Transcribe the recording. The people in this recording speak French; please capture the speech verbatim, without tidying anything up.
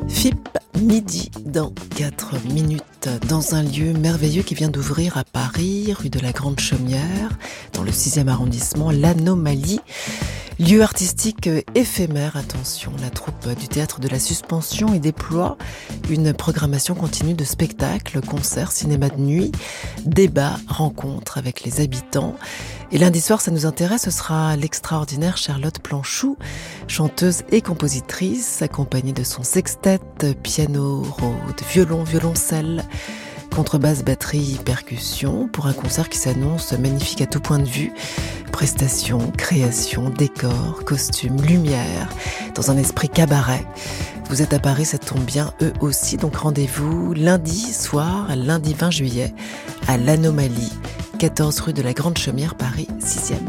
F I P midi dans quatre minutes, dans un lieu merveilleux qui vient d'ouvrir à Paris, rue de la Grande Chaumière, dans le sixième arrondissement, l'Anomalie. Lieu artistique éphémère, attention, la troupe du Théâtre de la Suspension y déploie une programmation continue de spectacles, concerts, cinéma de nuit, débats, rencontres avec les habitants. Et lundi soir, ça nous intéresse, ce sera l'extraordinaire Charlotte Planchou, chanteuse et compositrice, accompagnée de son sextet, piano, rhodes, violon, violoncelle, contrebasse, batterie, percussion, pour un concert qui s'annonce magnifique à tout point de vue. Prestations, création, décors, costumes, lumière, dans un esprit cabaret. Vous êtes à Paris, ça tombe bien, eux aussi, donc rendez-vous lundi soir, lundi vingt juillet, à l'Anomalie, quatorze rue de la Grande Chaumière, Paris sixième.